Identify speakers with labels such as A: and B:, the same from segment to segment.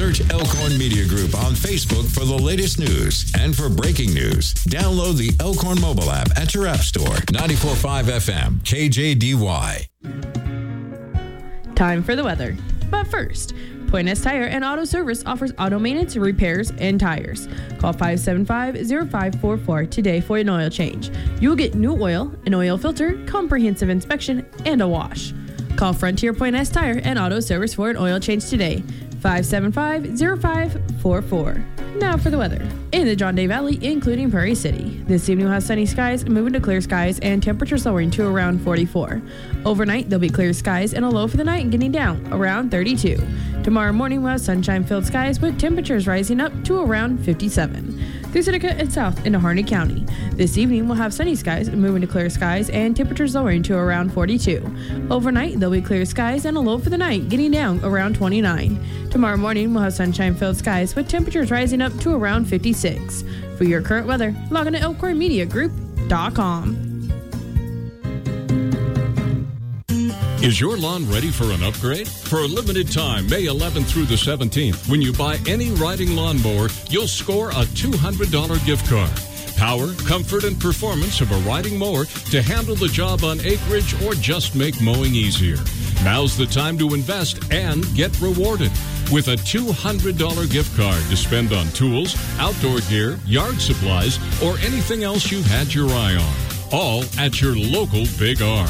A: Search Elkhorn Media Group on Facebook for the latest news. And for breaking news, download the Elkhorn mobile app at your app store. 94.5 FM, KJDY.
B: Time for the weather. But first, Point S Tire and Auto Service offers auto maintenance, repairs, and tires. Call 575-0544 today for an oil change. You will get new oil, an oil filter, comprehensive inspection, and a wash. Call Frontier Point S Tire and Auto Service for an oil change today. 575-0544. Now for the weather. In the John Day Valley, including Prairie City, this evening we'll have sunny skies, moving to clear skies, and temperatures lowering to around 44. Overnight, there'll be clear skies and a low for the night and getting down around 32. Tomorrow morning, we'll have sunshine-filled skies with temperatures rising up to around 57. Through Seneca and south into Harney County. This evening, we'll have sunny skies, moving to clear skies, and temperatures lowering to around 42. Overnight, there'll be clear skies and a low for the night, getting down around 29. Tomorrow morning, we'll have sunshine-filled skies with temperatures rising up to around 56. For your current weather, log on to elkhornmediagroup.com.
C: Is your lawn ready for an upgrade? For a limited time, May 11th through the 17th, when you buy any riding lawnmower, you'll score a $200 gift card. Power, comfort, and performance of a riding mower to handle the job on acreage or just make mowing easier. Now's the time to invest and get rewarded with a $200 gift card to spend on tools, outdoor gear, yard supplies, or anything else you've had your eye on. All at your local Big R.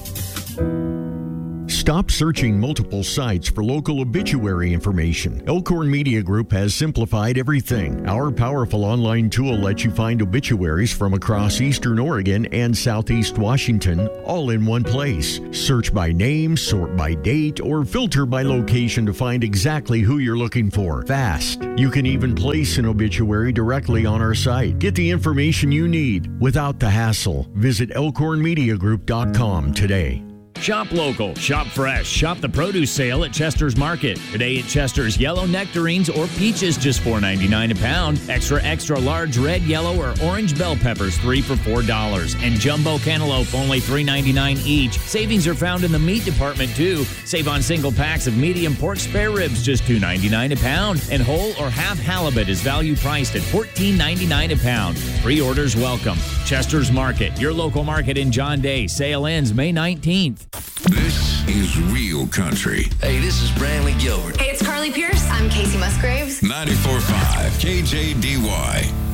D: Stop searching multiple sites for local obituary information. Elkhorn Media Group has simplified everything. Our powerful online tool lets you find obituaries from across Eastern Oregon and Southeast Washington, all in one place. Search by name, sort by date, or filter by location to find exactly who you're looking for. Fast. You can even place an obituary directly on our site. Get the information you need without the hassle. Visit elkhornmediagroup.com today.
E: Shop local, shop fresh, shop the produce sale at Chester's Market. Today at Chester's, yellow nectarines or peaches just $4.99 a pound. Extra large red, yellow, or orange bell peppers 3 for $4. And jumbo cantaloupe only $3.99 each. Savings are found in the meat department too. Save on single packs of medium pork spare ribs just $2.99 a pound. And whole or half halibut is value priced at $14.99 a pound. Pre-orders welcome. Chester's Market, your local market in John Day. Sale ends May 19th.
A: This is Real Country.
F: Hey, this is Brantley Gilbert.
G: Hey, it's Carly Pierce. I'm Casey Musgraves.
A: 94.5 KJDY.